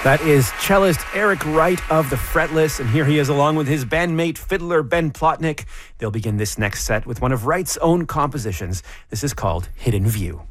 That is cellist Eric Wright of the Fretless, and here he is along with his bandmate fiddler Ben Plotnick. They'll begin this next set with one of Wright's own compositions. This is called Hidden View.